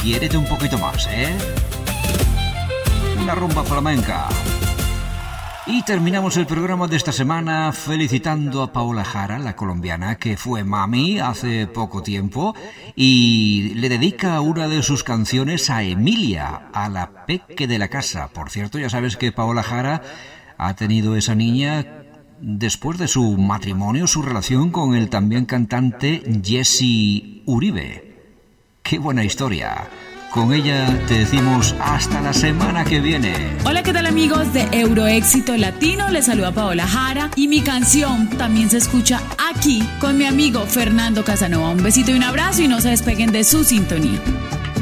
quiérete un poquito más, ¿eh? Una rumba flamenca. Y terminamos el programa de esta semana felicitando a Paola Jara, la colombiana, que fue mami hace poco tiempo, y le dedica una de sus canciones a Emilia, a la peque de la casa. Por cierto, ya sabes que Paola Jara ha tenido esa niña después de su matrimonio, su relación con el también cantante Jesse Uribe. ¡Qué buena historia! Con ella te decimos hasta la semana que viene. Hola, ¿qué tal amigos de Euroéxito Latino? Les saluda Paola Jara y mi canción también se escucha aquí con mi amigo Fernando Casanova. Un besito y un abrazo y no se despeguen de su sintonía.